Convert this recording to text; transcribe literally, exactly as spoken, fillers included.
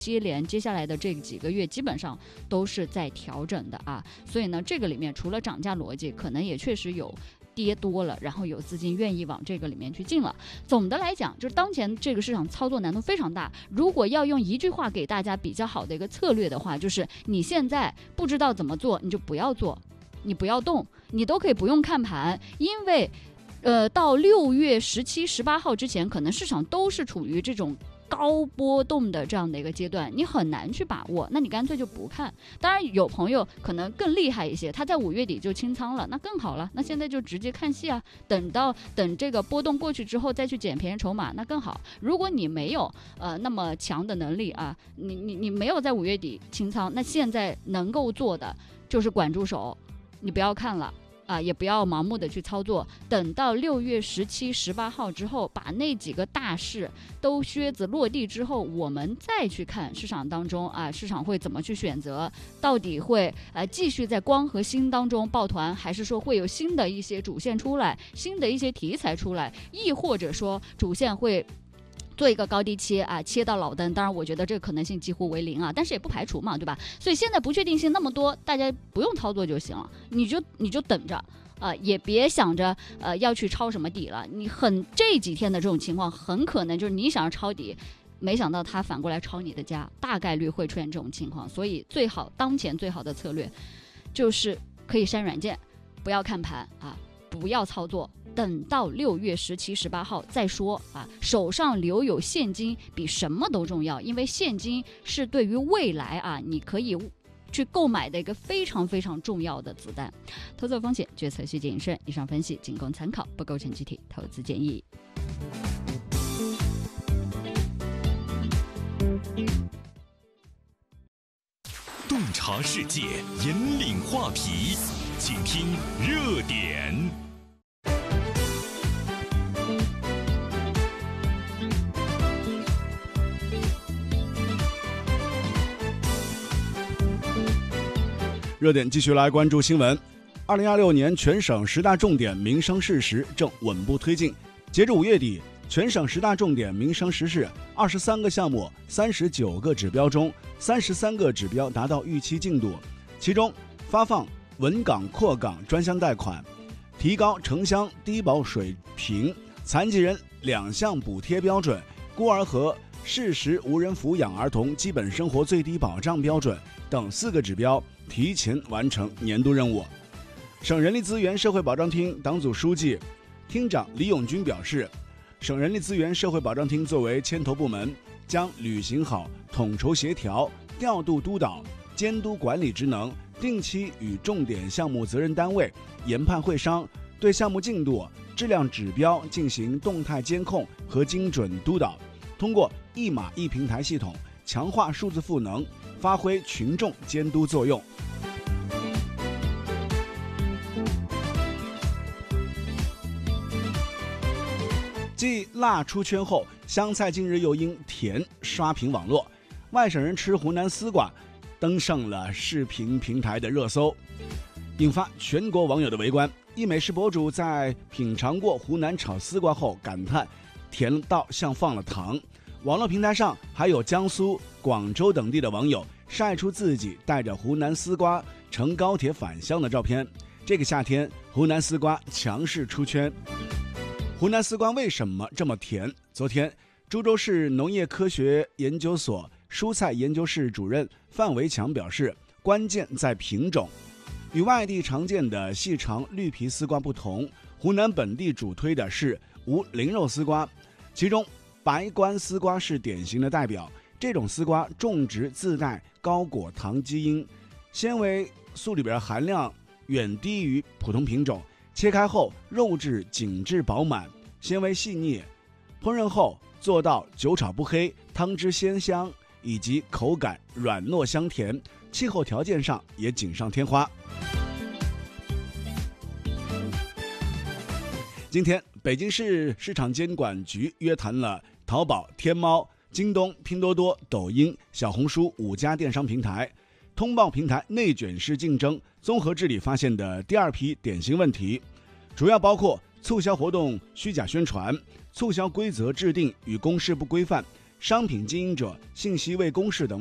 接连接下来的这几个月基本上都是在调整的啊，所以呢，这个里面除了涨价逻辑，可能也确实有跌多了，然后有资金愿意往这个里面去进了。总的来讲，就是当前这个市场操作难度非常大。如果要用一句话给大家比较好的一个策略的话，就是你现在不知道怎么做，你就不要做，你不要动，你都可以不用看盘，因为呃，到六月十七、十八号之前，可能市场都是处于这种高波动的这样的一个阶段，你很难去把握，那你干脆就不看。当然有朋友可能更厉害一些，他在五月底就清仓了，那更好了，那现在就直接看戏啊，等到等这个波动过去之后再去捡便宜筹码，那更好。如果你没有呃那么强的能力啊，你你你没有在五月底清仓，那现在能够做的就是管住手，你不要看了啊，也不要盲目的去操作，等到六月十七、十八号之后，把那几个大事都靴子落地之后，我们再去看市场当中啊，市场会怎么去选择，到底会呃继续在光和新当中抱团，还是说会有新的一些主线出来，新的一些题材出来，亦或者说主线会做一个高低切啊，切到老登，当然我觉得这个可能性几乎为零啊，但是也不排除嘛，对吧？所以现在不确定性那么多，大家不用操作就行了，你就你就等着啊、呃，也别想着呃要去抄什么底了。你很这几天的这种情况，很可能就是你想要抄底，没想到他反过来抄你的家，大概率会出现这种情况。所以最好当前最好的策略就是可以删软件，不要看盘啊，不要操作。等到六月十七、十八号再说啊！手上留有现金比什么都重要，因为现金是对于未来啊，你可以去购买的一个非常非常重要的子弹。投资风险，决策需谨慎。以上分析仅供参考，不构成具体投资建议。 洞察世界，引领话题，请听热点。 热点继续来关注新闻。二零二六年全省十大重点民生事实正稳步推进。截至五月底，全省十大重点民生实事二十三个项目、三十九个指标中，三十三个指标达到预期进度。其中，发放稳岗扩岗专项贷款，提高城乡低保水平，残疾人两项补贴标准，孤儿和适时无人抚养儿童基本生活最低保障标准等四个指标提前完成年度任务。省人力资源社会保障厅党组书记、厅长李永军表示，省人力资源社会保障厅作为牵头部门，将履行好统筹协调、调度督导、监督管理职能，定期与重点项目责任单位研判会商，对项目进度、质量指标进行动态监控和精准督导，通过一码一平台系统强化数字赋能，发挥群众监督作用。继辣出圈后，香菜近日又因甜刷屏网络，外省人吃湖南丝瓜登上了视频平台的热搜，引发全国网友的围观。一美食博主在品尝过湖南炒丝瓜后感叹甜到像放了糖。网络平台上还有江苏、广州等地的网友晒出自己带着湖南丝瓜乘高铁返乡的照片。这个夏天，湖南丝瓜强势出圈。湖南丝瓜为什么这么甜？昨天，株洲市农业科学研究所蔬菜研究室主任范维强表示，关键在品种。与外地常见的细长绿皮丝瓜不同，湖南本地主推的是无鳞肉丝瓜，其中白冠丝瓜是典型的代表。这种丝瓜种植自带高果糖基因，纤维素里边含量远低于普通品种。切开后肉质紧致饱满，纤维细腻，烹饪后做到久炒不黑，汤汁鲜香，以及口感软糯香甜，气候条件上也锦上添花。今天，北京市市场监管局约谈了淘宝、天猫、京东、拼多多、抖音、小红书五家电商平台，通报平台内卷式竞争、综合治理发现的第二批典型问题，主要包括促销活动虚假宣传、促销规则制定与公示不规范、 商品经营者、信息卫公示等